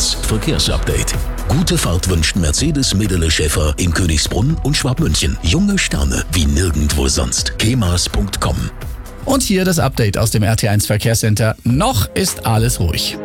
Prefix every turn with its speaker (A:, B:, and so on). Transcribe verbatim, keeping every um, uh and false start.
A: Das Verkehrsupdate. Gute Fahrt wünscht Mercedes Medele Schäfer in Königsbrunn und Schwabmünchen. Junge Sterne wie nirgendwo sonst. kemas punkt com.
B: Und hier das Update aus dem R T eins Verkehrscenter. Noch ist alles ruhig.